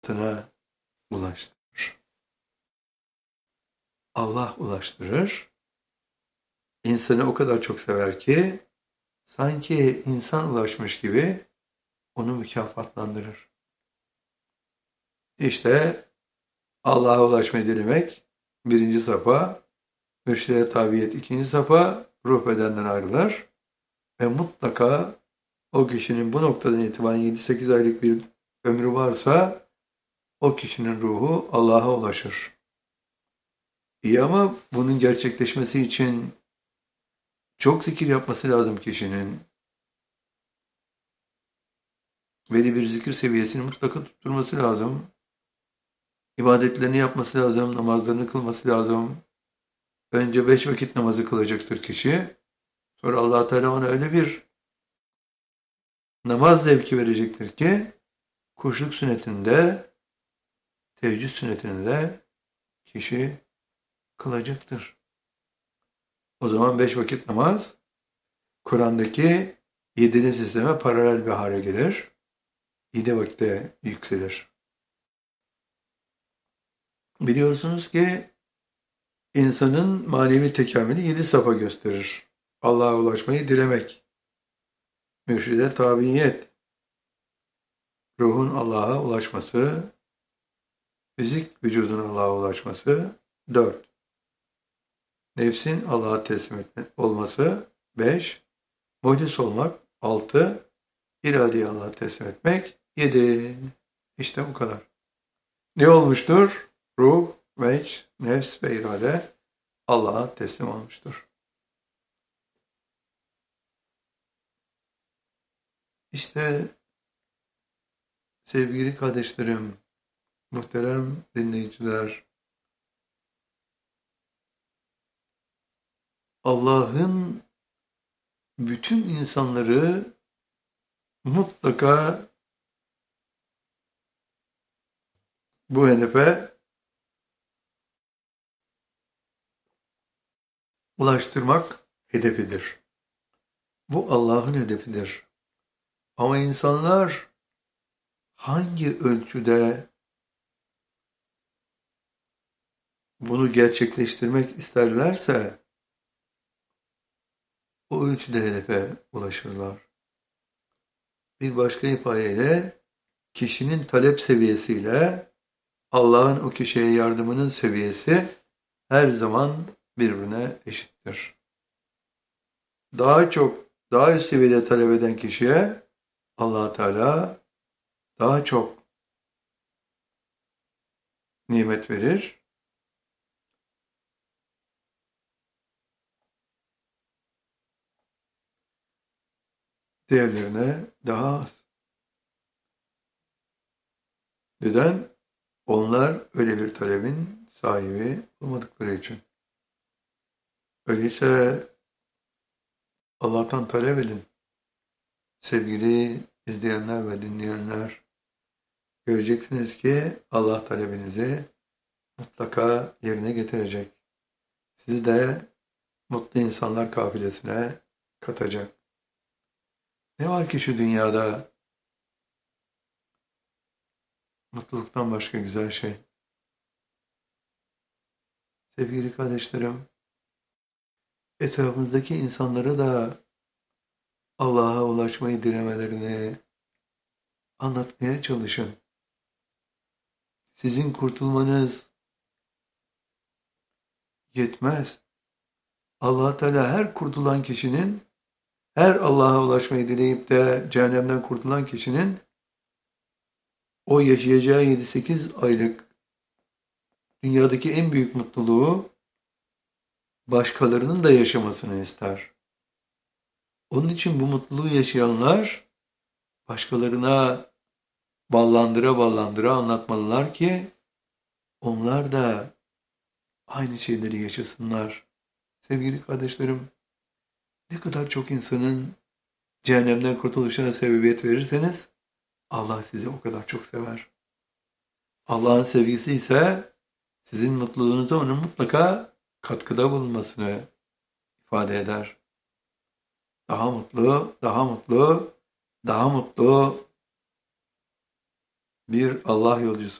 hayatına ulaştırır. Allah ulaştırır. İnsanı o kadar çok sever ki sanki insan ulaşmış gibi onu mükafatlandırır. İşte Allah'a ulaşmayı dilemek birinci safa, mürşide tabiyet ikinci safa, ruh bedenden ayrılır ve mutlaka o kişinin bu noktadan itibaren 7-8 aylık bir ömrü varsa o kişinin ruhu Allah'a ulaşır. İyi ama bunun gerçekleşmesi için çok zikir yapması lazım kişinin. Belli bir zikir seviyesini mutlaka tutturması lazım. İbadetlerini yapması lazım, namazlarını kılması lazım. Önce 5 vakit namazı kılacaktır kişi. Sonra Allah Teala ona öyle bir namaz zevki verecektir ki kuşluk sünnetinde, teheccüd sünnetinde kişi kılacaktır. O zaman 5 vakit namaz Kur'an'daki 7'li sisteme paralel bir hale gelir. 7 vakitte yükselir. Biliyorsunuz ki insanın manevi tekamülü 7 safa gösterir. Allah'a ulaşmayı dilemek, mürşide tabiyet, ruhun Allah'a ulaşması, fizik vücudun Allah'a ulaşması 4. Nefsin Allah'a teslim olması 5. Muhlis olmak 6. İradeyi Allah'a teslim etmek 7. İşte bu kadar. Ne olmuştur? Ruh, vecd, nefs ve irade Allah'a teslim olmuştur. İşte sevgili kardeşlerim, muhterem dinleyiciler, Allah'ın bütün insanları mutlaka bu hedefe ulaştırmak hedefidir. Bu Allah'ın hedefidir. Ama insanlar hangi ölçüde bunu gerçekleştirmek isterlerse o ölçüde hedefe ulaşırlar. Bir başka ifadeyle kişinin talep seviyesiyle Allah'ın o kişiye yardımının seviyesi her zaman birbirine eşittir. Daha üst seviyede talep eden kişiye Allah Teala daha çok nimet verir. Diğerlerine daha az. Neden? Onlar öyle bir talebin sahibi olmadıkları için. Öyleyse Allah'tan talep edin. Sevgili izleyenler ve dinleyenler, göreceksiniz ki Allah talebinizi mutlaka yerine getirecek. Sizi de mutlu insanlar kafilesine katacak. Ne var ki şu dünyada mutluluktan başka güzel şey? Sevgili kardeşlerim, etrafımızdaki insanlara da Allah'a ulaşmayı dilemelerini anlatmaya çalışın. Sizin kurtulmanız yetmez. Allah Teala her kurtulan kişinin, her Allah'a ulaşmayı dileyip de cehennemden kurtulan kişinin o yaşayacağı 7-8 aylık dünyadaki en büyük mutluluğu başkalarının da yaşamasını ister. Onun için bu mutluluğu yaşayanlar başkalarına ballandıra ballandıra anlatmalılar ki onlar da aynı şeyleri yaşasınlar. Sevgili kardeşlerim, ne kadar çok insanın cehennemden kurtuluşuna sebebiyet verirseniz Allah sizi o kadar çok sever. Allah'ın sevgisi ise sizin mutluluğunuza onun mutlaka katkıda bulunmasını ifade eder. Daha mutlu, daha mutlu, daha mutlu bir Allah yolcusu